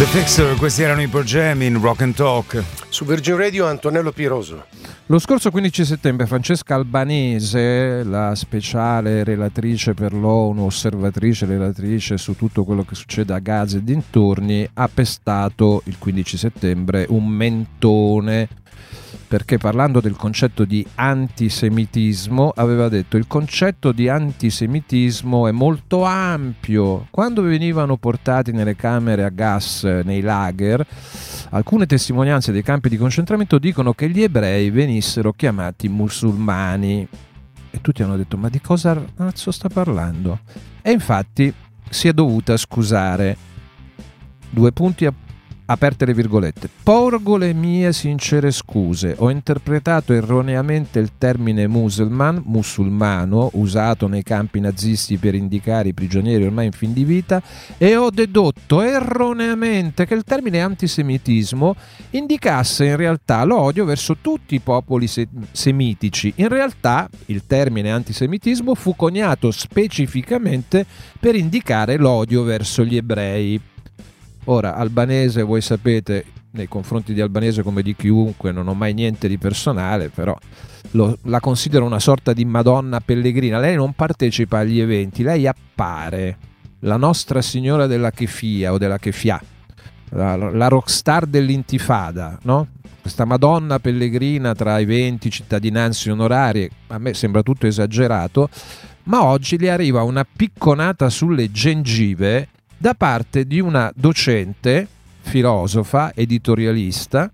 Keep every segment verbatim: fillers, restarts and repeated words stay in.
The Fixer, questi erano i Pearl Jam in Rock and Talk. Su Virgin Radio Antonello Piroso. Lo scorso quindici settembre Francesca Albanese, la speciale relatrice per l'ONU, osservatrice relatrice su tutto quello che succede a Gaza e dintorni, ha pestato il quindici settembre un mentone, perché parlando del concetto di antisemitismo aveva detto: il concetto di antisemitismo è molto ampio. Quando venivano portati nelle camere a gas, nei lager, alcune testimonianze dei campi di concentramento dicono che gli ebrei venissero chiamati musulmani, e tutti hanno detto: ma di cosa cazzo sta parlando? E infatti si è dovuta scusare. Due punti a aperte le virgolette. Porgo le mie sincere scuse, ho interpretato erroneamente il termine musulman, musulmano, usato nei campi nazisti per indicare i prigionieri ormai in fin di vita, e ho dedotto erroneamente che il termine antisemitismo indicasse in realtà l'odio verso tutti i popoli se- semitici. In realtà il termine antisemitismo fu coniato specificamente per indicare l'odio verso gli ebrei. Ora, Albanese, voi sapete, nei confronti di Albanese come di chiunque non ho mai niente di personale, però lo, la considero una sorta di Madonna pellegrina. Lei non partecipa agli eventi, lei appare, la Nostra Signora della Kefia o della Kefia, la, la rockstar dell'intifada, no? Questa Madonna pellegrina tra eventi, cittadinanze onorarie, a me sembra tutto esagerato, ma oggi le arriva una picconata sulle gengive da parte di una docente, filosofa, editorialista,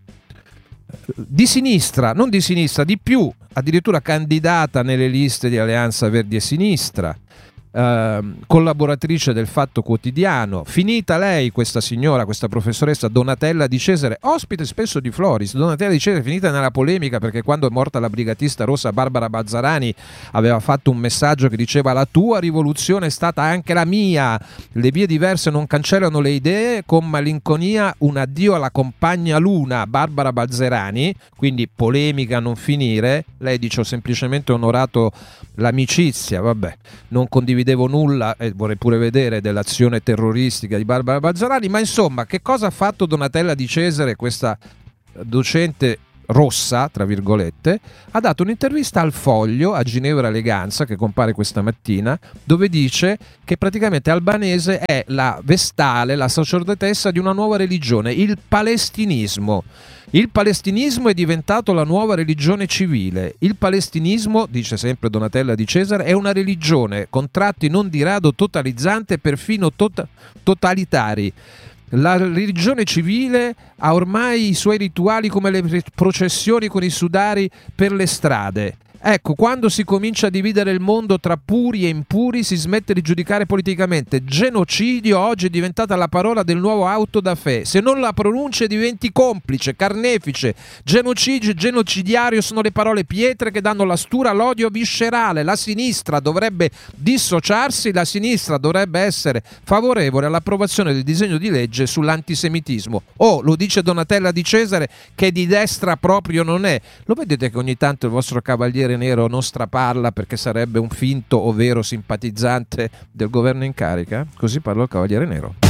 di sinistra, non di sinistra, di più, addirittura candidata nelle liste di Alleanza Verdi e Sinistra, eh, collaboratrice del Fatto Quotidiano. Finita lei, questa signora, questa professoressa Donatella Di Cesare, ospite spesso di Floris. Donatella Di Cesare finita nella polemica perché quando è morta la brigatista rossa Barbara Bazzarani aveva fatto un messaggio che diceva: la tua rivoluzione è stata anche la mia, le vie diverse non cancellano le idee, con malinconia un addio alla compagna Luna Barbara Bazzarani. Quindi polemica a non finire. Lei dice: ho semplicemente onorato l'amicizia, vabbè, non condividevo nulla e vorrei pure vedere dell'azione terroristica di Barbara Bazzarani. Ma insomma, che cosa ha fatto Donatella Di Cesare, questa docente rossa, tra virgolette? Ha dato un'intervista al Foglio, a Ginevra Eleganza, che compare questa mattina, dove dice che praticamente Albanese è la vestale, la sacerdotessa di una nuova religione, il palestinismo. Il palestinismo è diventato la nuova religione civile. Il palestinismo, dice sempre Donatella Di Cesare, è una religione con tratti non di rado totalizzante e perfino tot- totalitari. La religione civile ha ormai i suoi rituali come le processioni con i sudari per le strade. Ecco, quando si comincia a dividere il mondo tra puri e impuri si smette di giudicare politicamente. Genocidio oggi è diventata la parola del nuovo auto da fè. Se non la pronunci diventi complice, carnefice. Genocidio e genocidiario sono le parole pietre che danno la stura all'odio viscerale. La sinistra dovrebbe dissociarsi, la sinistra dovrebbe essere favorevole all'approvazione del disegno di legge sull'antisemitismo. Oh, lo dice Donatella Di Cesare, che di destra proprio non è. Lo vedete che ogni tanto il vostro cavaliere nero non straparla perché sarebbe un finto o vero simpatizzante del governo in carica? Così parla il Cavaliere Nero.